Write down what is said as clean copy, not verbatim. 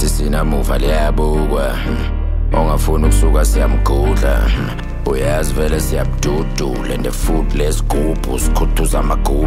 isikhathi sinamuva liyabukwa ongafuna ukusuka siyamgudla uyazi vele siyabududula and the food lesigubhu sikhuthuza amagubhu